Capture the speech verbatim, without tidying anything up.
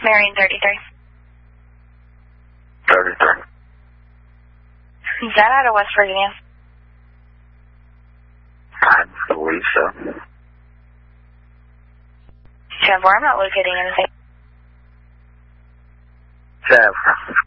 Marion thirty-three. thirty-three. Is that out of West Virginia? I believe so. ten four, I'm not locating anything. Seven.